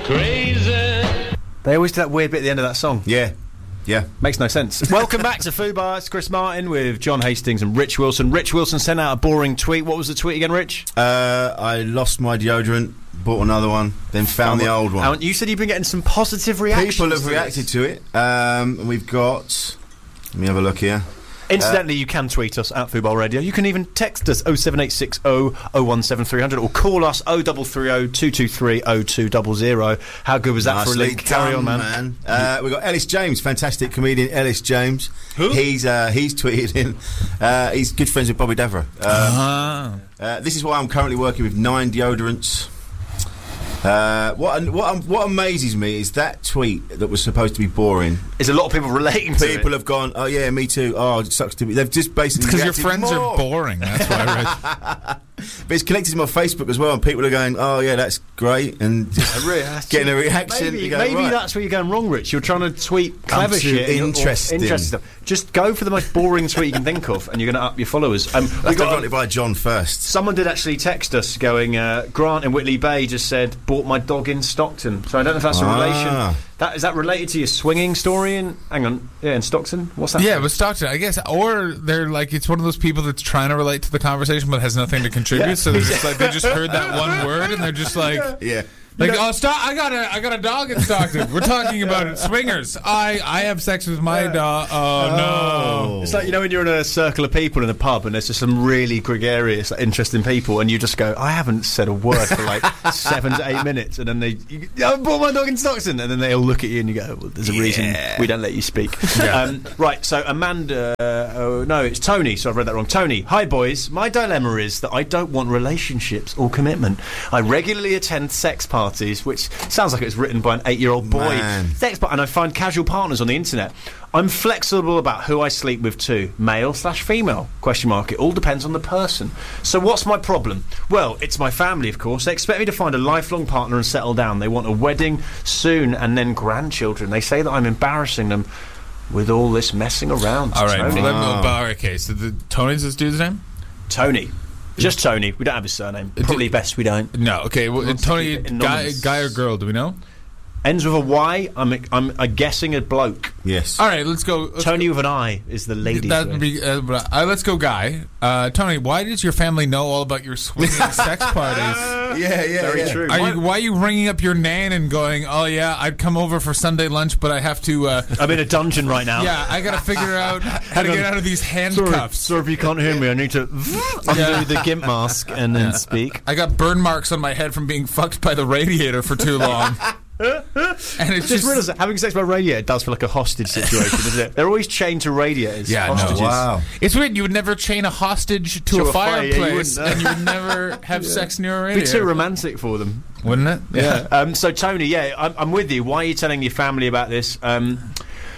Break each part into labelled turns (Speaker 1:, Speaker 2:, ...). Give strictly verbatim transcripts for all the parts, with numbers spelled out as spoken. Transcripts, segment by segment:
Speaker 1: crazy.
Speaker 2: They always do that weird bit at the end of that song.
Speaker 3: Yeah. Yeah.
Speaker 2: Makes no sense. Welcome back to Fubar. It's Chris Martin with John Hastings and Rich Wilson. Rich Wilson sent out a boring tweet. What was the tweet again, Rich?
Speaker 3: Uh, I lost my deodorant, bought another one, then found the old one.
Speaker 2: You said you've been getting some positive reactions.
Speaker 3: People have
Speaker 2: to
Speaker 3: reacted
Speaker 2: this.
Speaker 3: to it. Um, we've got... Let me have a look here.
Speaker 2: Incidentally, uh, you can tweet us at Football Radio. You can even text us oh seven eight six oh oh one seven three hundred or call us oh three three oh two two three oh two zero zero. How good was that for a link? Carry on, man.
Speaker 3: man. Uh, we've got Ellis James, fantastic comedian Ellis James.
Speaker 2: Who?
Speaker 3: He's uh, he's tweeted in. Uh, he's good friends with Bobby Devereux. Um,
Speaker 2: Ah.
Speaker 3: uh, this is why I'm currently working with nine deodorants. Uh, what what what amazes me is that tweet that was supposed to be boring.
Speaker 2: Is a lot of people relating to
Speaker 3: People
Speaker 2: it.
Speaker 3: have gone, oh yeah, me too. Oh, it sucks to be. They've just basically
Speaker 4: Because your
Speaker 3: reacted
Speaker 4: friends
Speaker 3: more.
Speaker 4: are boring. That's why I read.
Speaker 3: But it's connected to my Facebook as well, and people are going, oh yeah, that's great, and just getting a reaction.
Speaker 2: Maybe,
Speaker 3: You go,
Speaker 2: maybe
Speaker 3: right.
Speaker 2: that's where you're going wrong, Rich. You're trying to tweet clever
Speaker 3: I'm too
Speaker 2: shit, or
Speaker 3: interesting.
Speaker 2: interesting stuff. Just go for the most boring tweet you can think of, and you're going to up your followers. Um, we
Speaker 3: That's
Speaker 2: got
Speaker 3: got by John first.
Speaker 2: Someone did actually text us going, uh, Grant in Whitley Bay just said, bought my dog in Stockton. So I don't know if that's a
Speaker 3: Ah.
Speaker 2: relation. That, is that related to your swinging story in, hang on, yeah, in Stockton? What's that?
Speaker 4: Yeah, it was Stockton, I guess. Or they're like, it's one of those people that's trying to relate to the conversation but has nothing to contribute.
Speaker 2: Yeah.
Speaker 4: So they're just like, they just heard that one word and they're just like,
Speaker 3: Yeah.
Speaker 4: like, oh, stop! I got a, I got a dog in Stockton. We're talking about swingers. I, I have sex with my dog. Oh, no!
Speaker 2: It's like, you know, when you're in a circle of people in a pub and there's just some really gregarious, like, interesting people, and you just go, I haven't said a word for like seven to eight minutes, and then they, you, I bought my dog in Stockton, and then they all look at you and you go, well, there's a reason we don't let you speak. um, right, so Amanda, uh, oh, no, it's Tony, so I've read that wrong. Tony, hi boys, my dilemma is that I don't want relationships or commitment. I regularly attend sex parties. Parties, which sounds like it was written by an eight-year-old boy.
Speaker 3: Man.
Speaker 2: Sex par- and I find casual partners on the internet. I'm flexible about who I sleep with too, male slash female. Question mark. It all depends on the person. So what's my problem? Well, it's my family, of course. They expect me to find a lifelong partner and settle down. They want a wedding soon and then grandchildren. They say that I'm embarrassing them with all this messing around.
Speaker 4: All right,
Speaker 2: Tony.
Speaker 4: well, let me, oh, okay, so the, Tony's this dude's name?
Speaker 2: Tony. Just Tony. We don't have his surname. Probably best we don't.
Speaker 4: No, okay. Well,
Speaker 2: Wants to
Speaker 4: Tony,
Speaker 2: keep it
Speaker 4: guy,
Speaker 2: anonymous.
Speaker 4: guy or girl? Do we know?
Speaker 2: Ends with a Y. I'm I'm, I'm guessing a bloke.
Speaker 3: Yes.
Speaker 4: All right, let's go. Let's
Speaker 2: Tony
Speaker 4: go.
Speaker 2: with an I is the lady.
Speaker 4: That would be. Uh, uh, let's go, guy. Uh, Tony, why does your family know all about your swinging sex parties?
Speaker 3: Yeah, yeah,
Speaker 2: Very
Speaker 3: yeah.
Speaker 2: true.
Speaker 4: Are you, why are you ringing up your nan and going, oh yeah, I'd come over for Sunday lunch, but I have to. Uh,
Speaker 2: I'm in a dungeon right now.
Speaker 4: yeah, I gotta figure out how to
Speaker 2: on.
Speaker 4: get out of these handcuffs.
Speaker 2: Sorry if you can't hear me, I need to undo the gimp mask and then speak.
Speaker 4: I got burn marks on my head from being fucked by the radiator for too long. And it's
Speaker 2: Just
Speaker 4: just,
Speaker 2: realised that having sex by radiator does feel like a hostage situation, isn't it? They're always chained to radiators.
Speaker 4: Yeah, no.
Speaker 2: hostages.
Speaker 3: Wow.
Speaker 4: it's weird. You would never chain a hostage to,
Speaker 2: To
Speaker 4: a,
Speaker 2: a fire, yeah, you
Speaker 4: fireplace,
Speaker 2: wouldn't, no.
Speaker 4: and you would never have sex near a
Speaker 2: It'd be
Speaker 4: radiator.
Speaker 2: too romantic for them.
Speaker 4: Wouldn't it?
Speaker 2: Yeah. um, so Tony, yeah, I'm, I'm with you. Why are you telling your family about this? Um,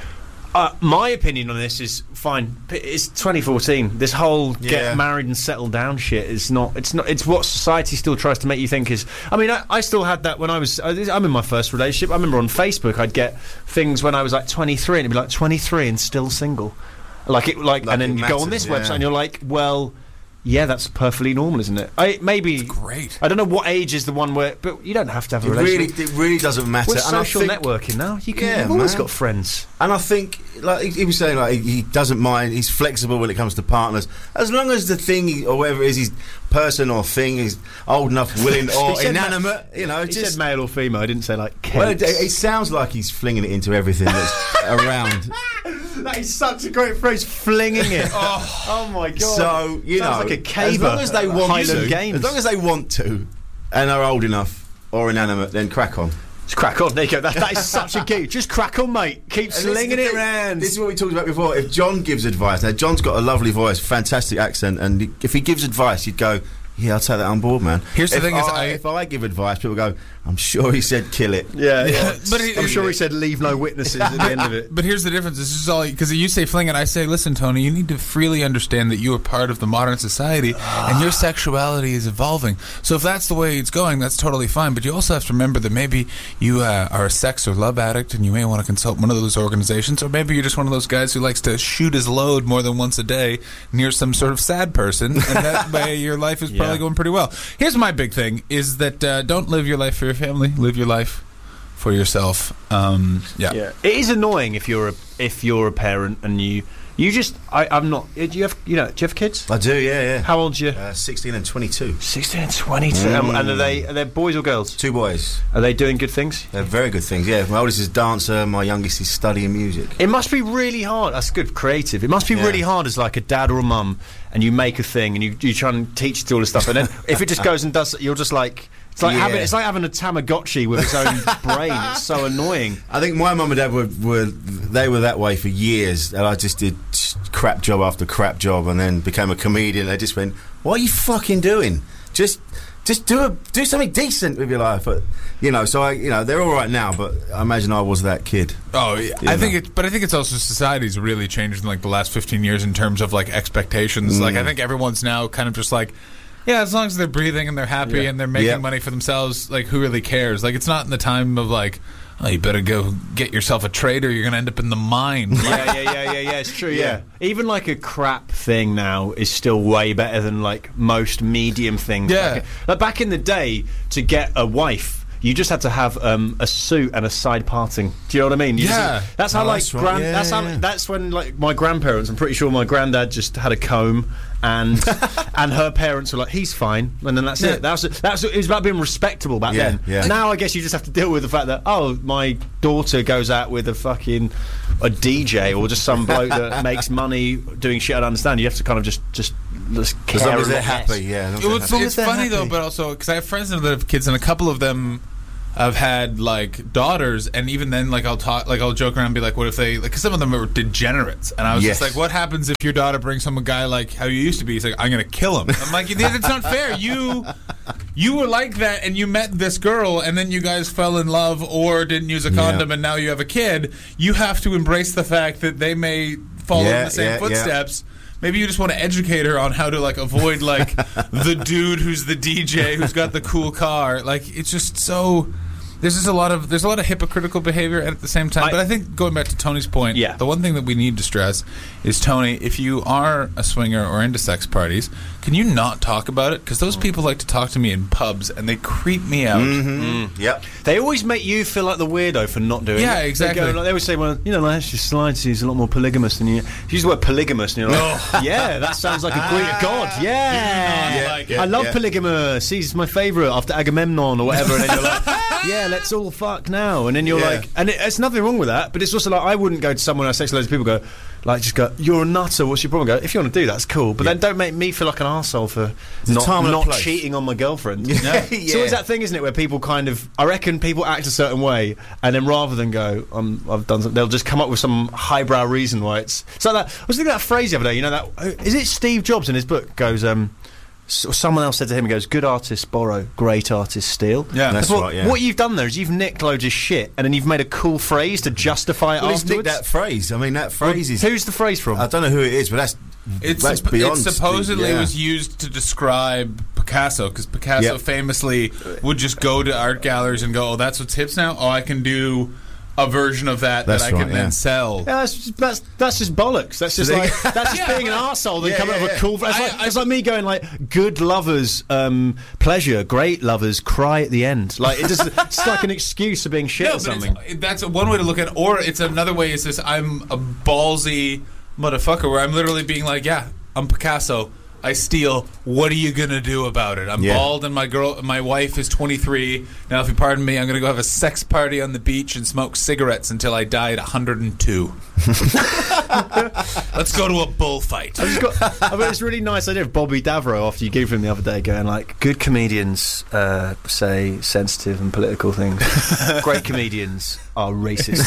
Speaker 2: uh, my opinion on this is fine. P- It's twenty fourteen. This whole
Speaker 3: Yeah.
Speaker 2: get married and settle down shit is not. It's not. It's what society still tries to make you think is. I mean, I, I still had that when I was. I'm in my first relationship. I remember on Facebook, I'd get things when I was like twenty-three, and it'd be like twenty-three and still single. Like it, like,
Speaker 3: Like
Speaker 2: and then
Speaker 3: it
Speaker 2: you go on
Speaker 3: matters,
Speaker 2: this
Speaker 3: yeah.
Speaker 2: website, and you're like, well. Yeah, that's perfectly normal, isn't it? I, maybe
Speaker 4: great.
Speaker 2: I don't know what age is the one where, but you don't have to have a
Speaker 3: It really,
Speaker 2: relationship.
Speaker 3: it really doesn't matter.
Speaker 2: We're
Speaker 3: and I
Speaker 2: social
Speaker 3: think,
Speaker 2: networking now. You can.
Speaker 3: Yeah,
Speaker 2: you've always
Speaker 3: man.
Speaker 2: got friends.
Speaker 3: And I think, like he, he was saying, like he doesn't mind. He's flexible when it comes to partners, as long as the thing or whatever it is, his person or thing is old enough, willing, or
Speaker 2: He said ma-
Speaker 3: inanimate. You know,
Speaker 2: He
Speaker 3: just
Speaker 2: said male or female. I didn't say like.
Speaker 3: well, it,
Speaker 2: cakes.
Speaker 3: it sounds like he's flinging it into everything that's around.
Speaker 2: That is such a great phrase. Flinging it. oh, oh my god.
Speaker 3: So you
Speaker 2: Sounds
Speaker 3: know,
Speaker 2: like a caver.
Speaker 3: as long as they want
Speaker 2: Highland
Speaker 3: to,
Speaker 2: Games.
Speaker 3: as long as they want to, and are old enough or inanimate, then crack on.
Speaker 2: Just crack on. There you go. That, that is such a key. Just crack on, mate. Keep
Speaker 3: And this is
Speaker 2: slinging
Speaker 3: the
Speaker 2: it
Speaker 3: thing,
Speaker 2: around.
Speaker 3: This is what we talked about before. If John gives advice, now John's got a lovely voice, fantastic accent, and if he gives advice, you'd go, "Yeah, I'll take that on board, man."
Speaker 4: Here's the
Speaker 3: if
Speaker 4: thing is
Speaker 3: I,
Speaker 4: I-
Speaker 3: if I give advice, people go, "I'm sure he said kill it."
Speaker 2: Yeah, yeah.
Speaker 4: But he-
Speaker 2: I'm sure he said leave no witnesses at the end of it.
Speaker 4: But here's the difference. This is all because you say fling, and I say, listen, Tony, you need to freely understand that you are part of the modern society, and your sexuality is evolving. So if that's the way it's going, that's totally fine. But you also have to remember that maybe you uh, are a sex or love addict, and you may want to consult one of those organizations, or maybe you're just one of those guys who likes to shoot his load more than once a day near some sort of sad person, and that way your life is probably
Speaker 2: Yeah.
Speaker 4: going pretty well. Here's my big thing: is that uh, don't live your life for your family, live your life for yourself. Um, yeah.
Speaker 2: Yeah, it is annoying if you're a if you're a parent and you you just I, I'm not. Do you have you know? Do you have kids?
Speaker 3: I do, yeah, yeah.
Speaker 2: How old are you?
Speaker 3: Uh, sixteen and twenty-two.
Speaker 2: Sixteen and twenty-two.
Speaker 3: Mm.
Speaker 2: Um, and are they are they boys or girls?
Speaker 3: Two boys.
Speaker 2: Are they doing good things?
Speaker 3: They're very good things. Yeah, my oldest is dancer. My youngest is studying music.
Speaker 2: It must be really hard. That's good, creative. It must be
Speaker 3: Yeah.
Speaker 2: really hard as like a dad or a mum, and you make a thing and you you try and teach it all this stuff, and then if it just goes and does, you're just like. It's like,
Speaker 3: Yeah.
Speaker 2: having, it's like having a Tamagotchi with its own brain. It's so annoying.
Speaker 3: I think my mum and dad were, were they were that way for years, and I just did crap job after crap job, and then became a comedian. They just went, "What are you fucking doing? Just, just do a do something decent with your life." But you know, so I, you know, they're all right now, but I imagine I was that kid.
Speaker 4: Oh, yeah.
Speaker 3: You
Speaker 4: I
Speaker 3: know.
Speaker 4: think it, but I think it's also society's really changed in like the last fifteen years in terms of like expectations.
Speaker 3: Mm.
Speaker 4: Like I think everyone's now kind of just like, yeah, as long as they're breathing and they're happy
Speaker 2: Yeah.
Speaker 4: and they're making
Speaker 3: Yeah.
Speaker 4: money for themselves, like who really cares? Like it's not in the time of like, oh, you better go get yourself a trade or you're going to end up in the mine. Like,
Speaker 2: Yeah, yeah, yeah, yeah, yeah. It's true. Yeah.
Speaker 3: Yeah.
Speaker 2: Even like a crap thing now is still way better than like most medium things.
Speaker 4: Yeah.
Speaker 2: Back, like back in the day, to get a wife, you just had to have um, a suit and a side parting. Do you know what I mean? You
Speaker 4: Yeah.
Speaker 2: Just, that's how
Speaker 3: Oh,
Speaker 2: like
Speaker 3: that's right.
Speaker 2: grand.
Speaker 3: Yeah,
Speaker 2: that's how.
Speaker 3: yeah.
Speaker 2: That's when like my grandparents. I'm pretty sure my granddad just had a comb. And and her parents were like, he's fine, and then that's
Speaker 4: Yeah.
Speaker 2: it. That was that was it was about being respectable back
Speaker 3: Yeah,
Speaker 2: then.
Speaker 3: yeah.
Speaker 2: Now I guess you just have to deal with the fact that oh, my daughter goes out with a fucking a D J or just some bloke that makes money doing shit I don't understand. You have to kind of just just just care
Speaker 3: As long
Speaker 2: a
Speaker 3: as they're
Speaker 2: lot less.
Speaker 3: happy, yeah. as long as
Speaker 4: Well,
Speaker 3: they're
Speaker 4: it's,
Speaker 3: happy.
Speaker 4: it's
Speaker 2: they're
Speaker 4: funny
Speaker 2: happy.
Speaker 4: though, but also because I have friends that have kids, and a couple of them have had like daughters, and even then, like I'll talk, like I'll joke around, and be like, "What if they?" Like, 'cause some of them are degenerates, and I was
Speaker 3: Yes.
Speaker 4: just like, "What happens if your daughter brings home a guy like how you used to be?" He's like, "I'm gonna kill him." I'm like, "It's not fair. You, you were like that, and you met this girl, and then you guys fell in love, or didn't use a condom,
Speaker 3: Yeah.
Speaker 4: and now you have a kid. You have to embrace the fact that they may follow in
Speaker 3: Yeah,
Speaker 4: the same
Speaker 3: yeah, yeah.
Speaker 4: footsteps." Maybe you just want to educate her on how to like avoid like the dude who's the D J who's got the cool car. Like it's just so. There's just a lot of there's a lot of hypocritical behavior at the same time.
Speaker 2: I-
Speaker 4: but I think going back to Tony's point,
Speaker 2: Yeah.
Speaker 4: the one thing that we need to stress is, Tony, if you are a swinger or into sex parties, can you not talk about it? Because those people like to talk to me in pubs and they creep me out.
Speaker 3: Mm-hmm. Yep.
Speaker 2: They always make you feel like the weirdo for not doing
Speaker 4: Yeah,
Speaker 2: it.
Speaker 4: exactly.
Speaker 2: They, go, like, they always say, well, you know, like, actually, Slides is a lot more polygamous than you. You use the word polygamous, and you're like, yeah, that sounds like a Greek god. Yeah.
Speaker 4: Do not like it.
Speaker 2: I love
Speaker 3: Yeah.
Speaker 2: polygamous. He's my favourite after Agamemnon or whatever. And then you're like, yeah, let's all fuck now. And then you're
Speaker 3: Yeah.
Speaker 2: like, and it, there's nothing wrong with that, but it's also like, I wouldn't go to someone I sex loads of people go, like, just go, you're a nutter, what's your problem? Go, if you want to do that, that's cool. But
Speaker 3: Yeah.
Speaker 2: then don't make me feel like an arsehole for
Speaker 3: a
Speaker 2: not,
Speaker 3: time and a
Speaker 2: not
Speaker 3: place.
Speaker 2: cheating on my girlfriend.
Speaker 3: Yeah.
Speaker 2: So it's that thing, isn't it, where people kind of, I reckon people act a certain way, and then rather than go, um, I've done something, they'll just come up with some highbrow reason why it's. So that I was thinking of that phrase the other day. You know that is it? Steve Jobs in his book goes, um, s- or someone else said to him, he goes, "Good artists borrow, great artists steal."
Speaker 4: Yeah.
Speaker 3: That's
Speaker 2: what,
Speaker 3: right, yeah.
Speaker 2: What you've done there is you've nicked loads of shit, and then you've made a cool phrase to justify it
Speaker 3: Well, it's nicked
Speaker 2: afterwards.
Speaker 3: that phrase. I mean, that phrase is.
Speaker 2: Who's the phrase from?
Speaker 3: I don't know who it is, but that's
Speaker 4: It's,
Speaker 3: that's
Speaker 4: supp-
Speaker 3: beyond.
Speaker 4: it supposedly
Speaker 3: Steve, yeah.
Speaker 4: was used to describe Picasso, because Picasso
Speaker 3: Yep.
Speaker 4: famously would just go to art galleries and go, "Oh, that's what's hips now. Oh, I can do a version of that
Speaker 3: That's
Speaker 4: that I can
Speaker 3: right,
Speaker 4: then
Speaker 3: yeah.
Speaker 4: sell."
Speaker 2: Yeah, that's just, that's that's just bollocks. That's just
Speaker 3: they-
Speaker 2: like that's just
Speaker 4: Yeah,
Speaker 2: being an
Speaker 4: but-
Speaker 2: arsehole. Then
Speaker 3: Yeah,
Speaker 2: coming
Speaker 3: yeah,
Speaker 2: up with a
Speaker 3: yeah.
Speaker 2: cool. It's,
Speaker 4: I-
Speaker 2: like,
Speaker 4: I-
Speaker 2: it's like me going like, "Good lovers, um, pleasure. Great lovers, cry at the end." Like it just it's like an excuse for being shit
Speaker 4: No,
Speaker 2: or
Speaker 4: but
Speaker 2: something.
Speaker 4: it's- that's one way to look at it. Or it's another way is this: I'm a ballsy motherfucker, where I'm literally being like, "Yeah, I'm Picasso. I steal. What are you gonna do about it? I'm
Speaker 3: Yeah.
Speaker 4: bald, and my girl, my wife is twenty-three. Now, if you pardon me, I'm gonna go have a sex party on the beach and smoke cigarettes until I die at one hundred two. Let's go to a bullfight."
Speaker 2: I've just got, I mean, it's really nice idea of Bobby Davro after you gave him the other day, going like, "Good comedians uh, say sensitive and political things. Great comedians are racist."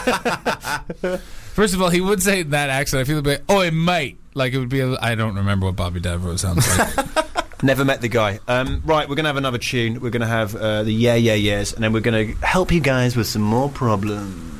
Speaker 4: First of all, he would say it in that accent. I feel a bit, "Oi, mate." Like it would be. A, I don't remember what Bobby Davro sounds like.
Speaker 2: Never met the guy. Um, right, we're going to have another tune. We're going to have uh, the Yeah Yeah Yeahs, and then we're going to help you guys with some more problems.